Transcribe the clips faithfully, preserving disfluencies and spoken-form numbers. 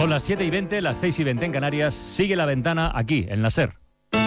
Son las siete y veinte, las seis y veinte en Canarias. Sigue La Ventana aquí, en la SER.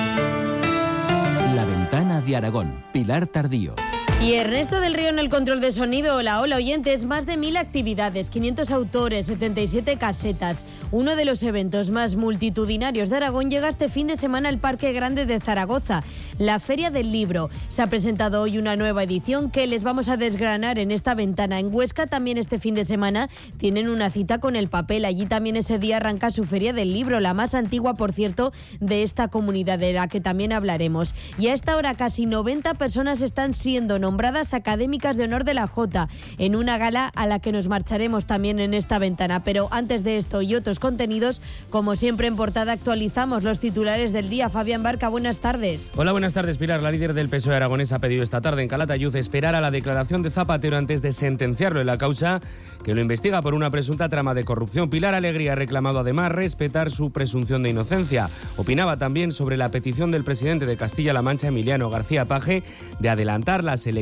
La Ventana de Aragón, Pilar Tardío. Y Ernesto del Río en el control de sonido. Hola, hola oyentes, más de mil actividades, quinientos autores, setenta y siete casetas. Uno de los eventos más multitudinarios de Aragón llega este fin de semana al Parque Grande de Zaragoza, la Feria del Libro. Se ha presentado hoy una nueva edición que les vamos a desgranar en esta ventana. En Huesca también este fin de semana tienen una cita con el papel. Allí también ese día arranca su Feria del Libro, la más antigua, por cierto, de esta comunidad, de la que también hablaremos. Y a esta hora casi noventa personas están siendo nombradas nombradas académicas de honor de la Jota, en una gala a la que nos marcharemos también en esta ventana. Pero antes de esto y otros contenidos, como siempre en portada actualizamos los titulares del día. Fabián Barca, buenas tardes. Hola, buenas tardes, Pilar. La líder del P S O E aragonés ha pedido esta tarde en Calatayud esperar a la declaración de Zapatero antes de sentenciarlo en la causa que lo investiga por una presunta trama de corrupción. Pilar Alegría ha reclamado además respetar su presunción de inocencia. Opinaba también sobre la petición del presidente de Castilla-La Mancha, Emiliano García Paje, de adelantar las elecciones.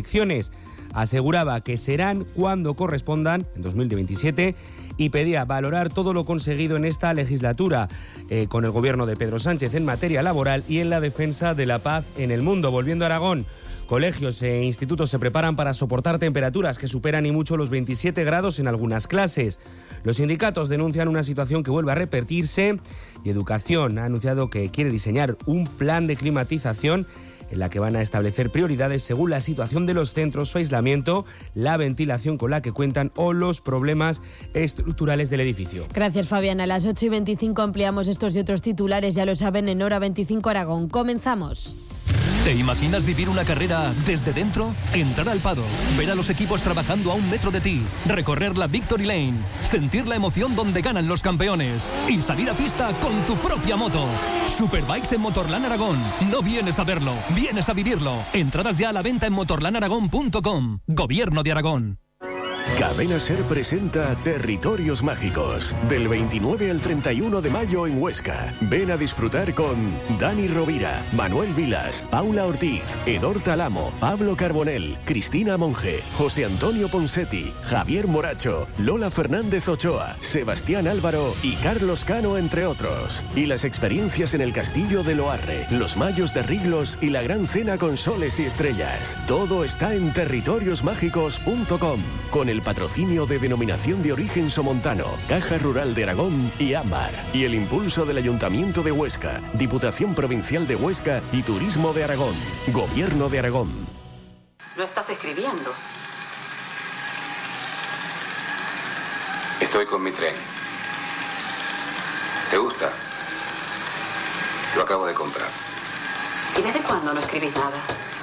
Aseguraba que serán cuando correspondan, en dos mil veintisiete, y pedía valorar todo lo conseguido en esta legislatura eh, con el gobierno de Pedro Sánchez en materia laboral y en la defensa de la paz en el mundo. Volviendo a Aragón, colegios e institutos se preparan para soportar temperaturas que superan y mucho los veintisiete grados en algunas clases. Los sindicatos denuncian una situación que vuelve a repetirse y Educación ha anunciado que quiere diseñar un plan de climatización en la que van a establecer prioridades según la situación de los centros, su aislamiento, la ventilación con la que cuentan o los problemas estructurales del edificio. Gracias, Fabián. A las ocho y veinticinco ampliamos estos y otros titulares, ya lo saben, en Hora veinticinco Aragón. Comenzamos. ¿Te imaginas vivir una carrera desde dentro? Entrar al paddock, ver a los equipos trabajando a un metro de ti, recorrer la Victory Lane, sentir la emoción donde ganan los campeones y salir a pista con tu propia moto. Superbikes en Motorland Aragón. No vienes a verlo, vienes a vivirlo. Entradas ya a la venta en motorland aragón punto com. Gobierno de Aragón. Cadena SER presenta Territorios Mágicos, del veintinueve al treinta y uno de mayo en Huesca. Ven a disfrutar con Dani Rovira, Manuel Vilas, Paula Ortiz, Edor Talamo, Pablo Carbonell, Cristina Monge, José Antonio Ponsetti, Javier Moracho, Lola Fernández Ochoa, Sebastián Álvaro y Carlos Cano, entre otros. Y las experiencias en el Castillo de Loarre, los Mayos de Riglos y la Gran Cena con soles y estrellas. Todo está en territorios mágicos punto com, con el patrocinio de Denominación de Origen Somontano, Caja Rural de Aragón y Ámbar, y el impulso del Ayuntamiento de Huesca, Diputación Provincial de Huesca y Turismo de Aragón, Gobierno de Aragón. No estás escribiendo. Estoy con mi tren. ¿Te gusta? Lo acabo de comprar. ¿Y desde cuándo no escribís nada?